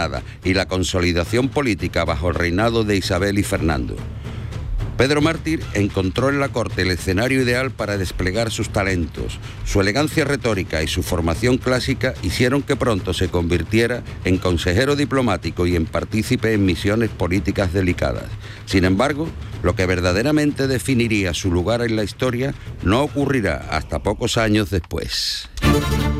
Granada y la consolidación política bajo el reinado de Isabel y Fernando. Pedro Mártir encontró en la corte el escenario ideal para desplegar sus talentos. Su elegancia retórica y su formación clásica hicieron que pronto se convirtiera en consejero diplomático y en partícipe en misiones políticas delicadas. Sin embargo, lo que verdaderamente definiría su lugar en la historia no ocurrirá hasta pocos años después.